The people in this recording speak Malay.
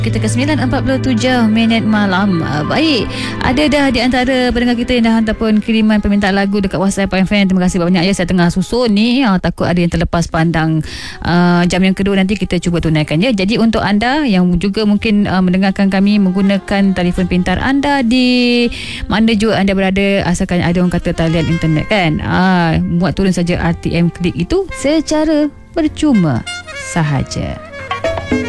Kita ke 9.47 minit malam. Baik, ada dah di antara pendengar kita yang dah hantar pun kiriman permintaan lagu dekat WhatsApp FM. Terima kasih banyak ya. Saya tengah susun ni, takut ada yang terlepas pandang. Jam yang kedua nanti kita cuba tunaikan ya. Jadi untuk anda yang juga mungkin mendengarkan kami menggunakan telefon pintar anda di mana juga anda berada, asalkan ada orang kata talian internet kan, buat turun saja RTM Klik itu secara percuma sahaja.